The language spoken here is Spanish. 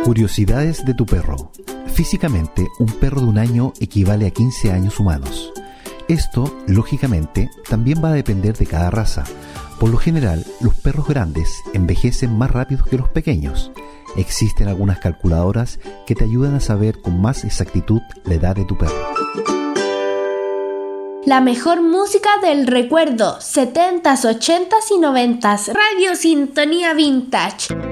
Curiosidades de tu perro. Físicamente, un perro de 1 año equivale a 15 años humanos. Esto, lógicamente, también va a depender de cada raza. Por lo general, los perros grandes envejecen más rápido que los pequeños. Existen algunas calculadoras que te ayudan a saber con más exactitud la edad de tu perro. La mejor música del recuerdo, 70s, 80s y 90s. Radio Sintonía Vintage.